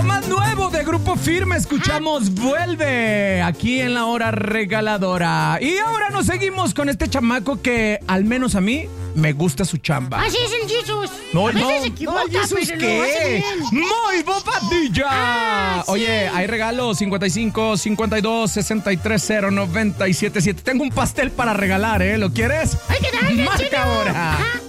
Lo más nuevo de Grupo Firme, escuchamos Vuelve aquí en la hora regaladora. Y ahora nos seguimos con este chamaco que al menos a mí me gusta su chamba. Así es el Jesus. No, a veces no, se equivoca, no, ¿Jesus pero qué? lo hace bien. ¡Muy bobadilla! Sí. Oye, hay regalos 55 52 63 0 97 7. Tengo un pastel para regalar, ¿eh? ¿Lo quieres? Hay que darle, Marca chido. ahora. Ajá.